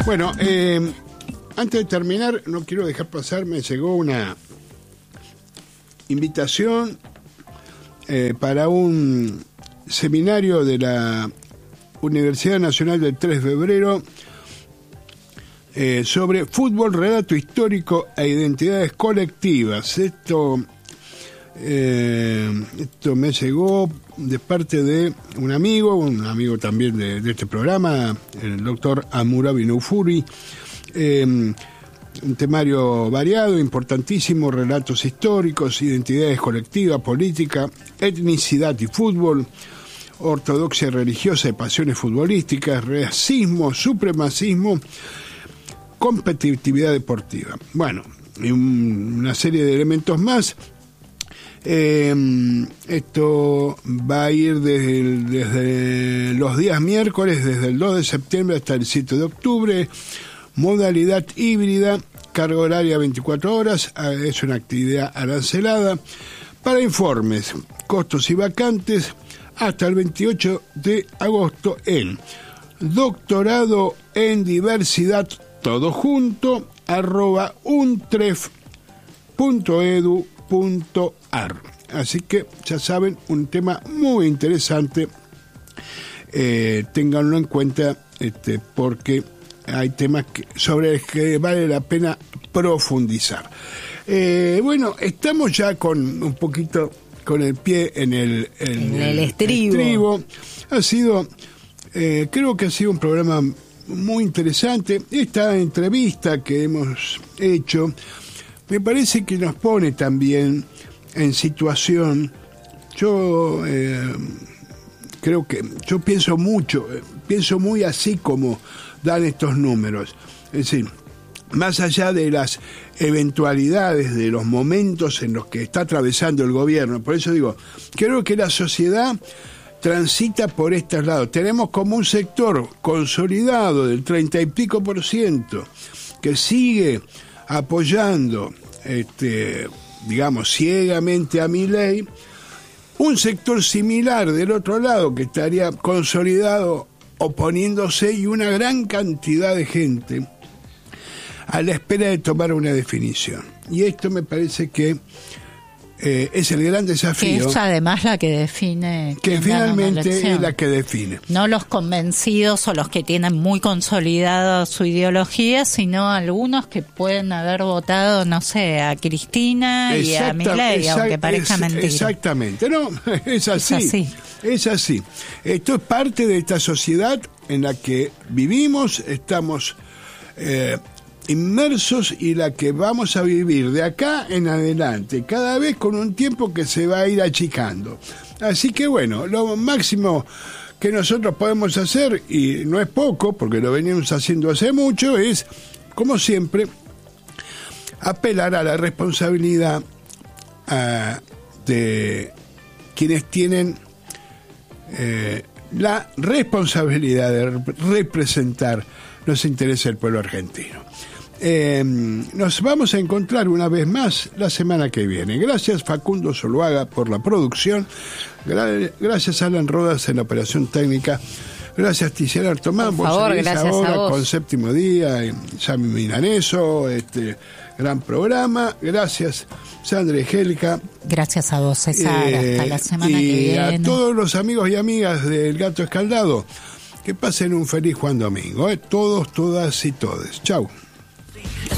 Bueno, antes de terminar, no quiero dejar pasar, me llegó una invitación para un seminario de la Universidad Nacional del 3 de febrero sobre fútbol, relato histórico e identidades colectivas. Esto me llegó de parte de un amigo también de este programa, el doctor Hammurabi Noufuri. Un temario variado, importantísimo: relatos históricos, identidades colectivas, política, etnicidad y fútbol, ortodoxia religiosa y pasiones futbolísticas, racismo, supremacismo, competitividad deportiva. Bueno, y una serie de elementos más. Esto va a ir desde los días miércoles, desde el 2 de septiembre hasta el 7 de octubre. Modalidad híbrida, carga horaria 24 horas, es una actividad arancelada. Para informes, costos y vacantes, hasta el 28 de agosto en doctorado en diversidad, todo junto, @untref.edu.ar. Así que ya saben, un tema muy interesante, ténganlo en cuenta, porque hay temas sobre los que vale la pena profundizar. Bueno, estamos ya con un poquito con el pie en el estribo. Ha sido, creo que ha sido un programa muy interesante. Esta entrevista que hemos hecho me parece que nos pone también en situación. Yo creo que yo pienso muy así como dan estos números. Es decir, más allá de las eventualidades, de los momentos en los que está atravesando el gobierno, por eso digo, creo que la sociedad transita por estos lados. Tenemos como un sector consolidado del 30 y pico % que sigue apoyando, digamos, ciegamente a Milei, un sector similar del otro lado que estaría consolidado oponiéndose, y una gran cantidad de gente a la espera de tomar una definición. Y esto me parece que es el gran desafío. Que es además la que define. Que finalmente es la que define. No los convencidos o los que tienen muy consolidada su ideología, sino algunos que pueden haber votado, no sé, a Cristina y a Milei, aunque parezca mentira. Exactamente, no, es así. Es así. Esto es parte de esta sociedad en la que vivimos, estamos inmersos, y la que vamos a vivir de acá en adelante, cada vez con un tiempo que se va a ir achicando. Así que bueno, lo máximo que nosotros podemos hacer, y no es poco porque lo venimos haciendo hace mucho, es, como siempre, apelar a la responsabilidad de quienes tienen la responsabilidad de representar los intereses del pueblo argentino. Nos vamos a encontrar una vez más la semana que viene. Gracias Facundo Zuluaga por la producción, gracias Alan Rodas en la operación técnica, gracias Tiziana Artomán, por favor, gracias ahora a vos. Con Séptimo Día, Sammy Milaneso, gran programa. Gracias Sandra Angélica. Gracias a vos, César. Hasta la semana que viene. Y a todos los amigos y amigas del Gato Escaldado, que pasen un feliz Juan Domingo. Todos, todas y todes. Chau.